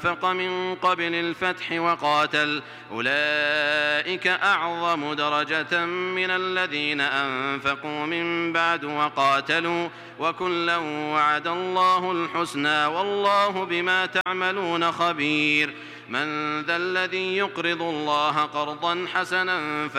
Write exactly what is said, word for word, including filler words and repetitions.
أنفق من قبل الفتح وقاتل أولئك أعظم درجة من الذين أنفقوا من بعد وقاتلوا وكلا وعد الله الحسنى والله بما تعملون خبير من ذا الذي يقرض الله قرضا حسنا